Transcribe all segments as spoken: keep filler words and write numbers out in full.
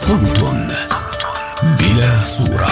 صوت بلا صورة.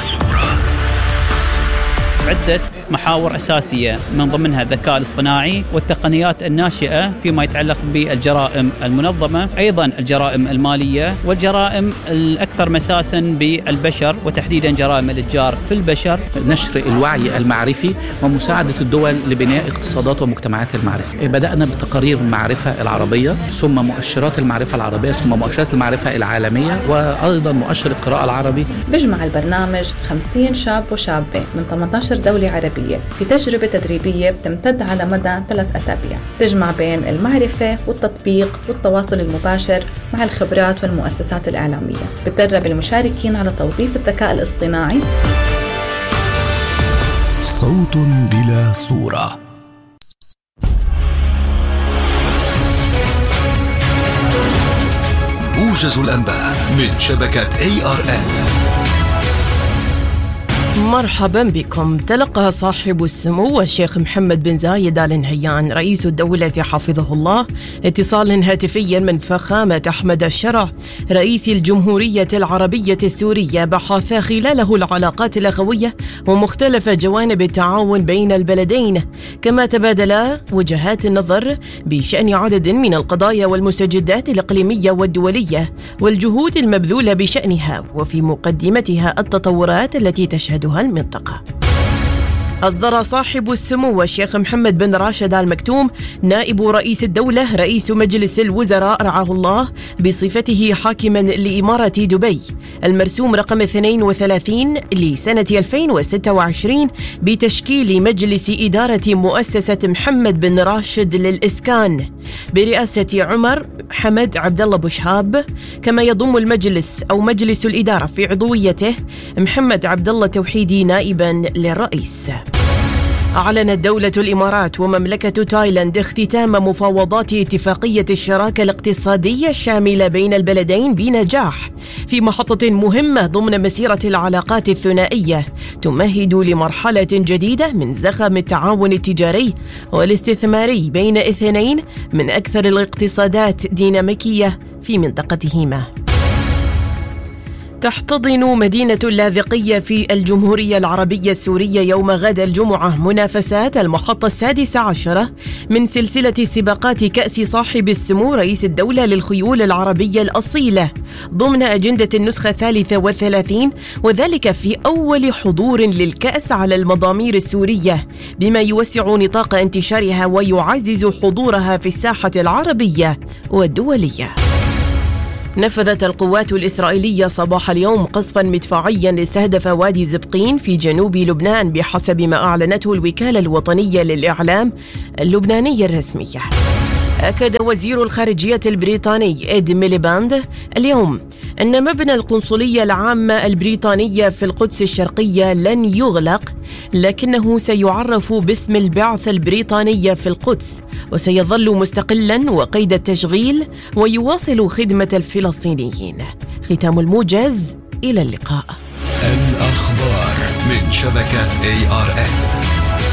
عدة محاور أساسية من ضمنها الذكاء الاصطناعي والتقنيات الناشئة فيما يتعلق بالجرائم المنظمة، أيضا الجرائم المالية والجرائم الأكثر مساسا بالبشر وتحديدا جرائم الإتجار في البشر. نشر الوعي المعرفي ومساعدة الدول لبناء اقتصادات ومجتمعات المعرفة. بدأنا بتقارير المعرفة العربية، ثم مؤشرات المعرفة العربية، ثم مؤشرات المعرفة العالمية، وأيضا مؤشر القراءة العربي. بيجمع البرنامج خمسين شاب وشابة من ثمانية عشر دولة عربية في تجربة تدريبية بتمتد على مدى ثلاث أسابيع، تجمع بين المعرفة والتطبيق والتواصل المباشر مع الخبرات والمؤسسات الإعلامية. بتدرب المشاركين على توظيف الذكاء الاصطناعي. صوت بلا صورة. موجز الأنباء من شبكة إيه آر إل. مرحبا بكم. تلقى صاحب السمو الشيخ محمد بن زايد آل نهيان رئيس الدولة حفظه الله اتصالا هاتفيا من فخامة أحمد الشرع رئيس الجمهورية العربية السورية، بحث خلاله العلاقات الأخوية ومختلف جوانب التعاون بين البلدين، كما تبادلا وجهات النظر بشأن عدد من القضايا والمستجدات الإقليمية والدولية والجهود المبذولة بشأنها، وفي مقدمتها التطورات التي تشهدها المنطقة. أصدر صاحب السمو الشيخ محمد بن راشد آل مكتوم نائب رئيس الدولة رئيس مجلس الوزراء رعاه الله بصفته حاكما لإمارة دبي المرسوم رقم اثنين وثلاثين لسنة ألفين وستة وعشرين بتشكيل مجلس إدارة مؤسسة محمد بن راشد للإسكان برئاسة عمر حمد عبد الله بوشهاب، كما يضم المجلس أو مجلس الإدارة في عضويته محمد عبد الله توحيدي نائبا للرئيس. أعلنت دولة الإمارات ومملكة تايلاند اختتام مفاوضات اتفاقية الشراكة الاقتصادية الشاملة بين البلدين بنجاح في محطة مهمة ضمن مسيرة العلاقات الثنائية تمهد لمرحلة جديدة من زخم التعاون التجاري والاستثماري بين اثنين من أكثر الاقتصادات ديناميكية في منطقتهما. تحتضن مدينة اللاذقية في الجمهورية العربية السورية يوم غد الجمعة منافسات المحطة السادسة عشرة من سلسلة سباقات كأس صاحب السمو رئيس الدولة للخيول العربية الأصيلة ضمن أجندة النسخة الثالثة والثلاثين، وذلك في أول حضور للكأس على المضامير السورية، بما يوسع نطاق انتشارها ويعزز حضورها في الساحة العربية والدولية. نفذت القوات الإسرائيلية صباح اليوم قصفا مدفعيا استهدف وادي زبقين في جنوب لبنان بحسب ما أعلنته الوكالة الوطنية للإعلام اللبنانية الرسمية. أكد وزير الخارجية البريطاني إد ميليباند اليوم أن مبنى القنصلية العامة البريطانية في القدس الشرقية لن يغلق، لكنه سيعرف باسم البعثة البريطانية في القدس وسيظل مستقلا وقيد التشغيل ويواصل خدمة الفلسطينيين. ختام الموجز، إلى اللقاء. الأخبار من شبكة إيه آر إل.